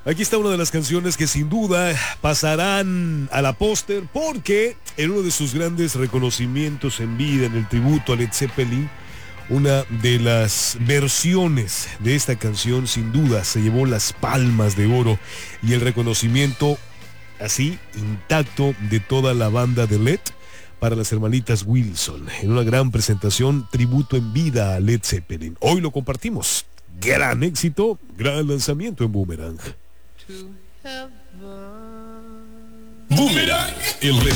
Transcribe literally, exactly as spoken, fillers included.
Aquí está una de las canciones que sin duda pasarán a la póster porque en uno de sus grandes reconocimientos en vida, en el tributo a Led Zeppelin, una de las versiones de esta canción sin duda se llevó las palmas de oro y el reconocimiento así intacto de toda la banda de Led para las hermanitas Wilson en una gran presentación tributo en vida a Led Zeppelin. Hoy lo compartimos. Gran éxito, gran lanzamiento en Boomerang. Boomerang, el